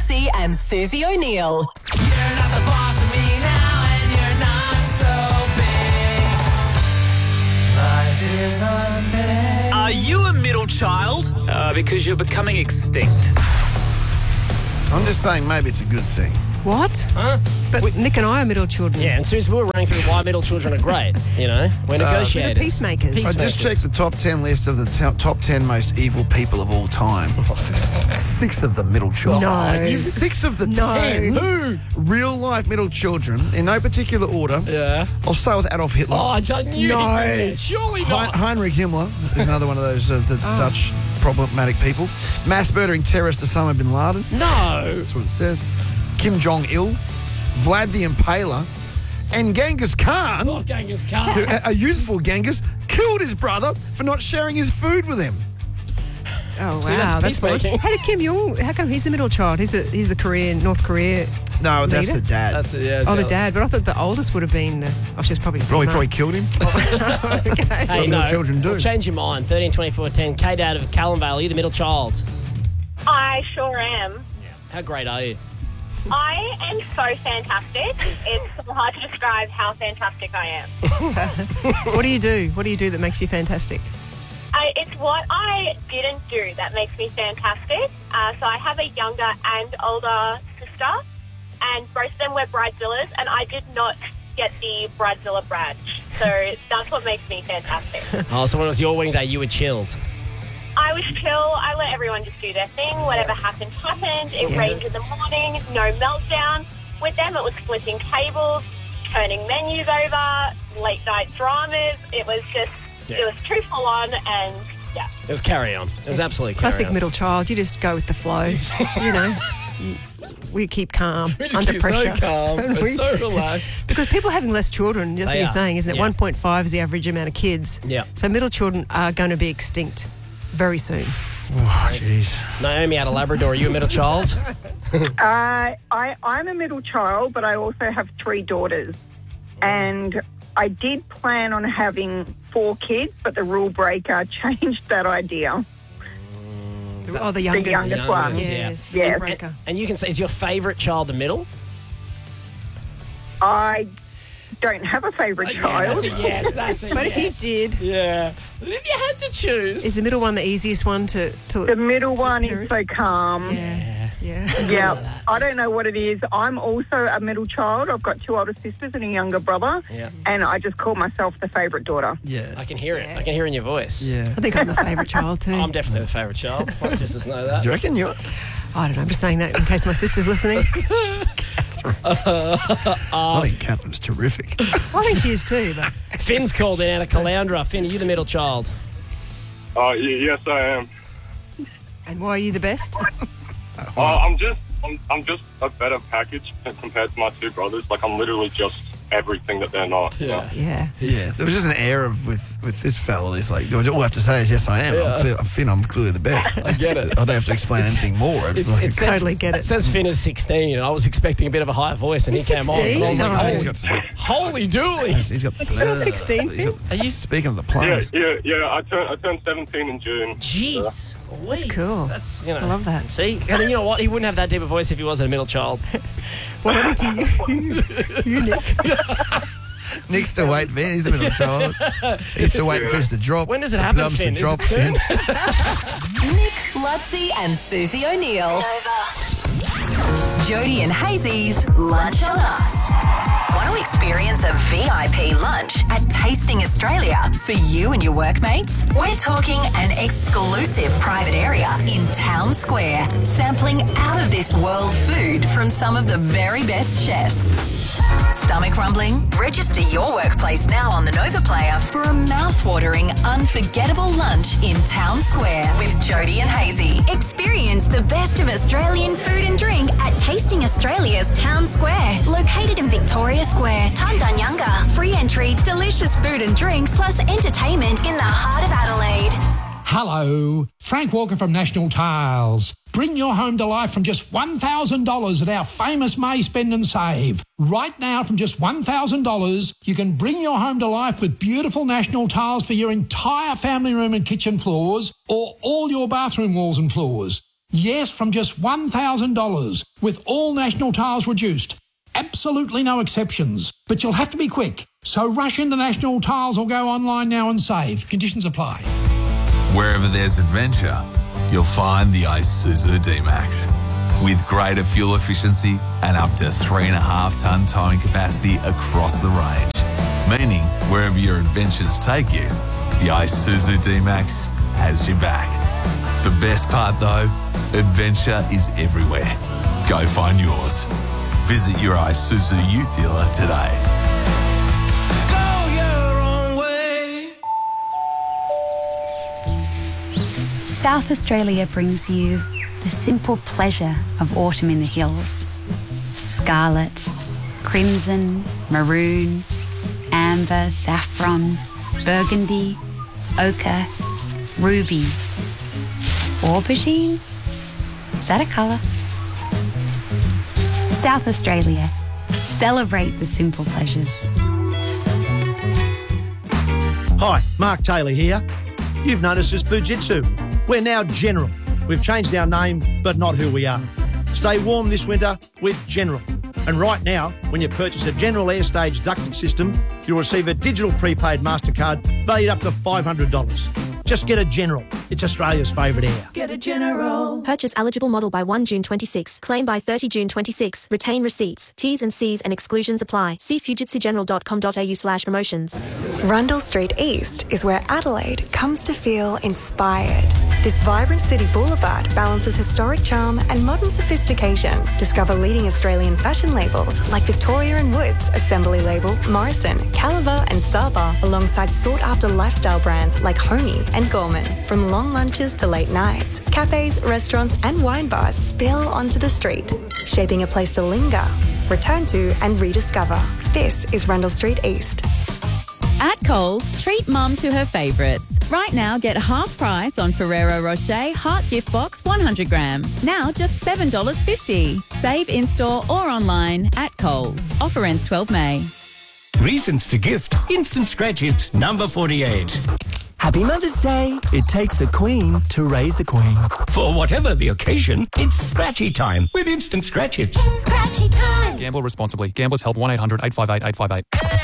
Lutzi and Susie O'Neill. You're not the boss of me now, and you're not so big. Life is unfair. Are you a middle child? Because you're becoming extinct. I'm just saying maybe it's a good thing. What? Huh? But Nick and I are middle children. Yeah, and Suze, we were running through why middle children are great, you know? We're negotiators. We're the peacemakers. I just checked the top 10 list of the top 10 most evil people of all time. 6 of them middle children. No. 6 of the No. 10 Who? real life middle children, in no particular order. Yeah. I'll start with Adolf Hitler. Oh, I knew No. it. Surely not. Heinrich Himmler is another one of those the Dutch problematic people. Mass murdering terrorist Osama bin Laden. No. That's what it says. Kim Jong-il, Vlad the Impaler, and Genghis Khan, Oh, Genghis Khan. a youthful Genghis, killed his brother for not sharing his food with him. Oh, wow. See, that's fun. peacemaking. How did Kim Jong, how come he's the middle child? He's the Korean, North Korea No, that's leader? the dad. That's it, yeah. Oh, the dad. But I thought the oldest would have been, she was probably Probably killed him. okay. Hey, what no. middle children do. Well, change your mind. 13, 24, 10. Kate out of Callanvale, are you the middle child? I sure am. How great are you? I am so fantastic. It's so hard to describe how fantastic I am. What do you do? What do you do that makes you fantastic? It's what I didn't do that makes me fantastic. So I have a younger and older sister, and both of them were bridezillas, and I did not get the bridezilla badge. So that's what makes me fantastic. Oh, so when it was your wedding day, you were chilled. I was chill. I let everyone just do their thing. Whatever happened, happened. It rained in the morning. No meltdown. With them, it was flipping tables, turning menus over, late night dramas. It was just, it was too full on, and yeah. It was carry on. It was absolutely carry Classic on. middle child. You just go with the flow. You know, we keep calm We just under keep pressure. so calm. And We're so relaxed. Because people are having less children, that's They what you're are. saying, isn't it? Yeah. 1.5 is the average amount of kids. Yeah. So middle children are going to be extinct very soon. Oh, jeez. Naomi out of Labrador, are you a middle child? I'm a middle child, but I also have 3 daughters. And I did plan on having 4 kids, but the rule breaker changed that idea. Oh, the youngest. youngest one. Yes, the Yes. windbreaker. And you can say, is your favourite child the middle? I don't have a favourite child. Yes, that's a But if you did, Yeah. But if you had to choose. is the middle one the easiest one to The middle one parent? is so calm. Yeah. Yeah, I don't know what it is. I'm also a middle child. I've got 2 older sisters and a younger brother. Yeah. And I just call myself the favourite daughter. Yeah. I can hear it. I can hear it in your voice. Yeah. I think I'm the favourite child too. I'm definitely the favourite child. My sisters know that. Do you reckon you're... I don't know. I'm just saying that in case my sister's listening. I think Catherine's terrific. I think she is too. But Finn's called in out of Caloundra. Finn, are you the middle child? Oh, yes, I am. and why are you the best? I'm just a better package compared to my 2 brothers. Like, I'm literally just everything that they're not. Yeah. Yeah. Yeah, there was just an air of with this fella. It's like all I have to say is yes, I am. I'm Finn. I'm clearly the best. I get it. I don't have to explain anything more. It's like, Totally get It it. says Finn is 16, and I was expecting a bit of a higher voice, and He's he came on. And I was 16? like, No. he's got some, holy dooly. he's got. You're 16, He's got, Are you- speaking of the Yeah, plums? yeah. I turned 17 in June. Jeez. That's cool. That's, you know. I love that. See? And you know what? He wouldn't have that deep a voice if he wasn't a middle child. What happened to you? You, Nick? Nick's still waiting for He's a middle child. He's still waiting for us to drop. When does it happen, Thumbs to Finn? Is drop, it soon? Nick, Lutzi and Susie O'Neill. Jody and Hazy's Lunch on Us. Want to experience a VIP lunch at Tasting Australia for you and your workmates? We're talking an exclusive private area in Town Square, sampling out of this world food from some of the very best chefs. Stomach rumbling? Register your workplace now on the Nova Player for a mouth-watering, unforgettable lunch in Town Square with Jody and Hazy. Experience the best of Australian food and drink at Tasting Australia's Town Square, located in Victoria Square, Tundanyunga. Free entry, delicious food and drinks, plus entertainment in the heart of Adelaide. Hello, Frank Walker from National Tiles. Bring your home to life from just $1,000 at our famous May Spend and Save. Right now, from just $1,000, you can bring your home to life with beautiful National Tiles for your entire family room and kitchen floors, or all your bathroom walls and floors. Yes, from just $1,000 with all National Tiles reduced. Absolutely no exceptions. But you'll have to be quick. So rush into National Tiles or go online now and save. Conditions apply. Wherever there's adventure, you'll find the Isuzu D-Max. With greater fuel efficiency and up to 3.5 tonne towing capacity across the range. Meaning, wherever your adventures take you, the Isuzu D-Max has your back. The best part though, adventure is everywhere. Go find yours. Visit your Isuzu Ute dealer today. Go your own way. South Australia brings you the simple pleasure of autumn in the hills. Scarlet, crimson, maroon, amber, saffron, burgundy, ochre, ruby, aubergine. Is that a colour? South Australia. Celebrate the simple pleasures. Hi, Mark Taylor here. You've noticed us Fujitsu. We're now General. We've changed our name, but not who we are. Stay warm this winter with General. And right now, when you purchase a General Airstage ducted system, you'll receive a digital prepaid MasterCard valued up to $500. Just get a General. It's Australia's favourite air. Get a General. Purchase eligible model by 1 June 26. Claim by 30 June 26. Retain receipts. T's and C's and exclusions apply. See fujitsugeneral.com.au/promotions. Rundle Street East is where Adelaide comes to feel inspired. This vibrant city boulevard balances historic charm and modern sophistication. Discover leading Australian fashion labels like Victoria & Woods, Assembly Label, Morrison, Caliber and Saba, alongside sought-after lifestyle brands like Homey and Gorman. From long lunches to late nights, cafes, restaurants and wine bars spill onto the street, shaping a place to linger, return to and rediscover. This is Rundle Street East. At Coles, treat Mum to her favourites. Right now, get half price on Ferrero Rocher Heart Gift Box 100 gram. Now just $7.50. Save in-store or online at Coles. Offer ends 12 May. Reasons to gift. Instant Scratch Hit, number 48. Happy Mother's Day. It takes a queen to raise a queen. For whatever the occasion, it's scratchy time with Instant Scratch Hits. It's scratchy time. Gamble responsibly. Gamblers Help 1-800-858-858.